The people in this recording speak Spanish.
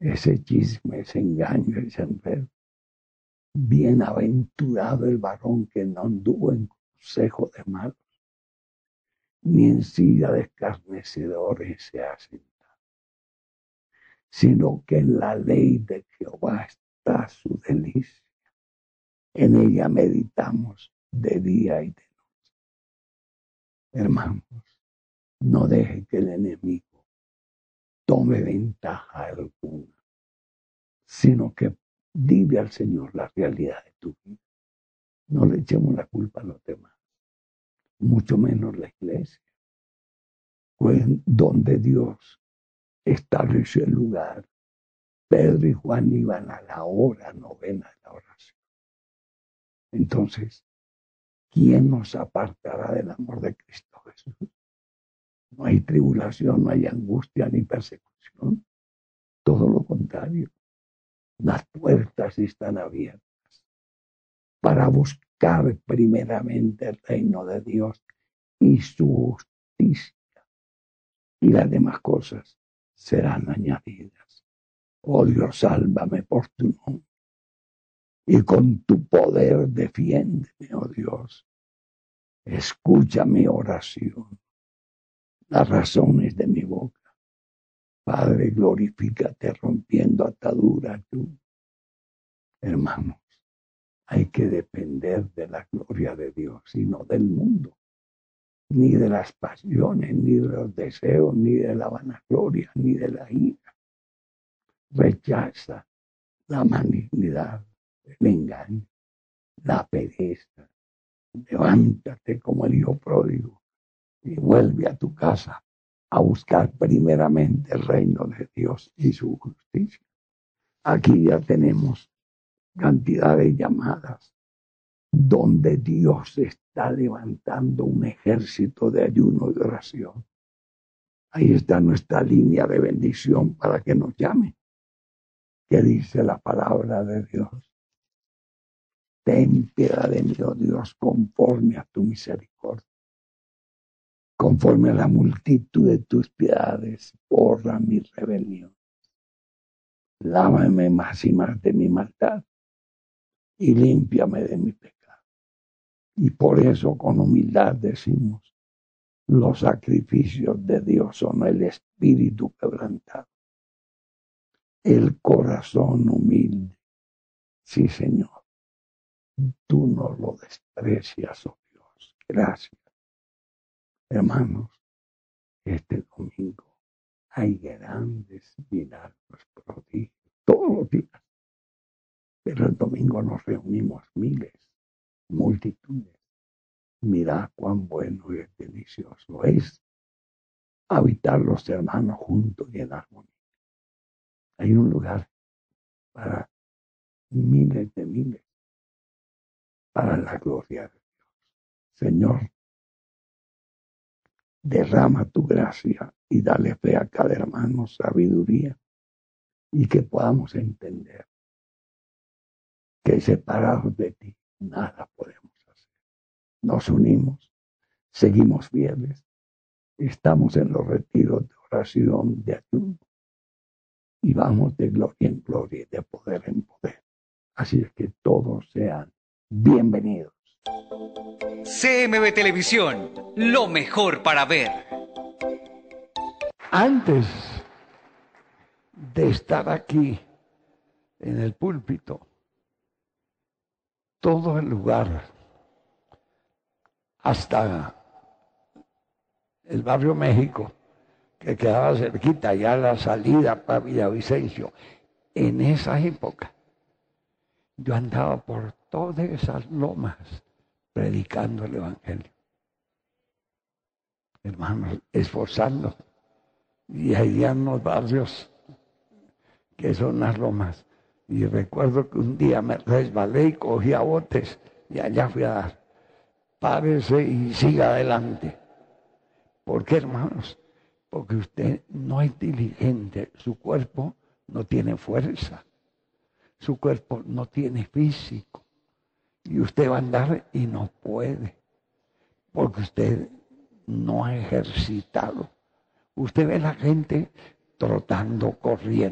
ese chisme, ese engaño, ese enredo. Bienaventurado el varón que no anduvo en consejo de malos, ni en silla de escarnecedores se ha sentado, sino que en la ley de Jehová está su delicia. En ella meditamos de día y de noche. Hermanos, no deje que el enemigo tome ventaja alguna, sino que dile al Señor la realidad de tu vida. No le echemos la culpa a los demás, mucho menos la iglesia, pues donde Dios estableció el lugar. Pedro y Juan iban a la hora novena de la oración. Entonces, ¿quién nos apartará del amor de Cristo Jesús? No hay tribulación, no hay angustia ni persecución. Todo lo contrario. Las puertas están abiertas para buscar primeramente el reino de Dios y su justicia. Y las demás cosas serán añadidas. Oh Dios, sálvame por tu nombre. Y con tu poder defiéndeme, oh Dios. Escucha mi oración, las razones de mi boca. Padre, glorifícate rompiendo ataduras tú. Hermanos, hay que depender de la gloria de Dios y no del mundo, ni de las pasiones, ni de los deseos, ni de la vanagloria, ni de la ira. Rechaza la malignidad, el engaño, la pereza. Levántate como el hijo pródigo y vuelve a tu casa a buscar primeramente el reino de Dios y su justicia. Aquí ya tenemos cantidad de llamadas donde Dios está levantando un ejército de ayuno y de oración. Ahí está nuestra línea de bendición para que nos llamen. ¿Qué dice la palabra de Dios? Ten piedad de mí, oh Dios, conforme a tu misericordia. Conforme a la multitud de tus piedades, borra mi rebelión. Lávame más y más de mi maldad y límpiame de mi pecado. Y por eso con humildad decimos, los sacrificios de Dios son el espíritu quebrantado, el corazón humilde. Sí, Señor, tú no lo desprecias, oh Dios. Gracias. Hermanos, este domingo hay grandes milagros, prodigios, todos los días. Pero el domingo nos reunimos miles, multitudes. Mirad cuán bueno y delicioso es habitar los hermanos juntos y en armonía. Hay un lugar para miles de miles, para la gloria de Dios. Señor, derrama tu gracia y dale fe a cada hermano, sabiduría, y que podamos entender que separados de ti nada podemos hacer. Nos unimos, seguimos fieles, estamos en los retiros de oración, de ayuno, y vamos de gloria en gloria y de poder en poder. Así es que todos sean bienvenidos. CMB Televisión, lo mejor para ver. Antes de estar aquí en el púlpito, todo el lugar, hasta el barrio México, que quedaba cerquita, ya la salida para Villavicencio, en esa época, yo andaba por todas esas lomas predicando el Evangelio. Hermanos, esforzando. Y hay unos barrios que son las lomas. Y recuerdo que un día me resbalé y cogí a botes y allá fui a dar. Párese y siga adelante. ¿Por qué, hermanos? Porque usted no es diligente. Su cuerpo no tiene fuerza. Su cuerpo no tiene físico. Y usted va a andar y no puede. Porque usted no ha ejercitado. Usted ve a la gente trotando, corriendo.